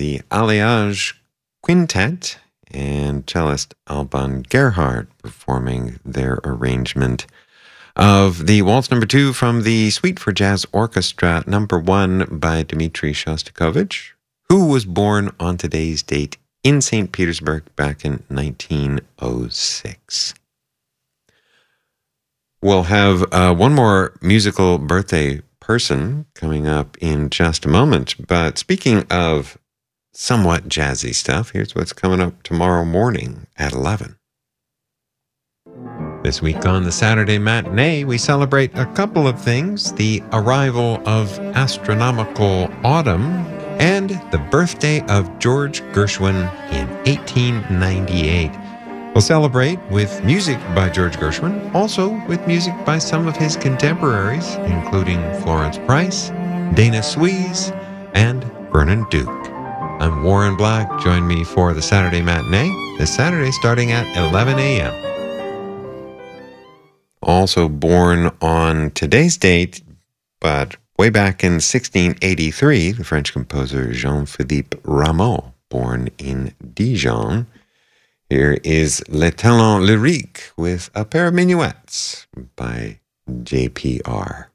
the Alliage Quintet and cellist Alban Gerhard performing their arrangement of the Waltz Number 2 from the Suite for Jazz Orchestra Number 1 by Dmitri Shostakovich, who was born on today's date in St. Petersburg back in 1906. We'll have one more musical birthday person coming up in just a moment. But speaking of somewhat jazzy stuff, here's what's coming up tomorrow morning at 11. This week on the Saturday Matinee, we celebrate a couple of things: the arrival of astronomical autumn and the birthday of George Gershwin in 1898. We'll celebrate with music by George Gershwin, also with music by some of his contemporaries, including Florence Price, Dana Swees, and Vernon Duke. I'm Warren Black. Join me for the Saturday Matinee, this Saturday starting at 11 a.m. Also born on today's date, but way back in 1683, the French composer Jean-Philippe Rameau, born in Dijon. Here is Le Talent Lyrique with a pair of minuets by JPR.